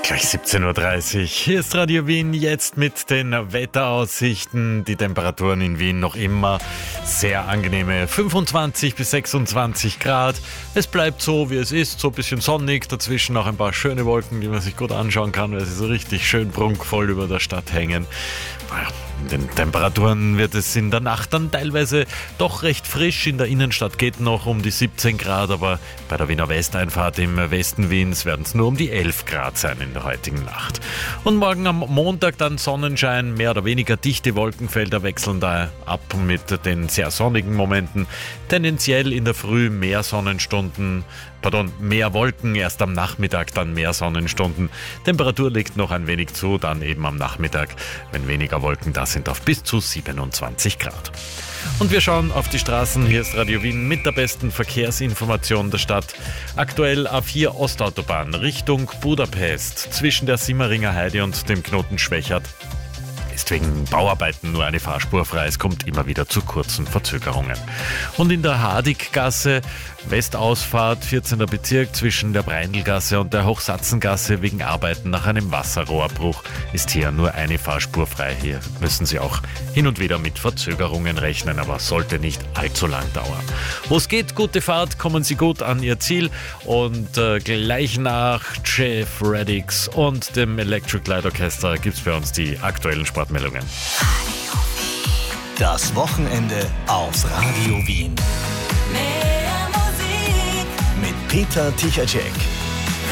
Gleich 17.30 Uhr. Hier ist Radio Wien jetzt mit den Wetteraussichten. Die Temperaturen in Wien noch immer sehr angenehme 25 bis 26 Grad. Es bleibt so, wie es ist, so ein bisschen sonnig. Dazwischen auch ein paar schöne Wolken, die man sich gut anschauen kann, weil sie so richtig schön prunkvoll über der Stadt hängen. In den Temperaturen wird es in der Nacht dann teilweise doch recht frisch. In der Innenstadt geht noch um die 17 Grad, aber bei der Wiener Westeinfahrt im Westen Wiens werden es nur um die 11 Grad sein in der heutigen Nacht. Und morgen am Montag dann Sonnenschein, mehr oder weniger dichte Wolkenfelder wechseln da ab mit den sehr sonnigen Momenten. Tendenziell in der Früh mehr Wolken, erst am Nachmittag dann mehr Sonnenstunden. Temperatur liegt noch ein wenig zu, dann eben am Nachmittag, wenn weniger Wolken da sind, auf bis zu 27 Grad. Und wir schauen auf die Straßen. Hier ist Radio Wien mit der besten Verkehrsinformation der Stadt. Aktuell A4 Ostautobahn Richtung Budapest zwischen der Simmeringer Heide und dem Knoten Schwächert ist wegen Bauarbeiten nur eine Fahrspur frei. Es kommt immer wieder zu kurzen Verzögerungen. Und in der Hadiggasse, Westausfahrt, 14. Bezirk, zwischen der Breinlgasse und der Hochsatzengasse wegen Arbeiten nach einem Wasserrohrbruch ist hier nur eine Fahrspur frei. Hier müssen Sie auch hin und wieder mit Verzögerungen rechnen, aber sollte nicht allzu lang dauern. Wo es geht, gute Fahrt, kommen Sie gut an Ihr Ziel und gleich nach Jeff Reddix und dem Electric Light Orchestra gibt es bei uns die aktuellen Sportmeldungen. Das Wochenende auf Radio Wien. Mit Peter Tichacek.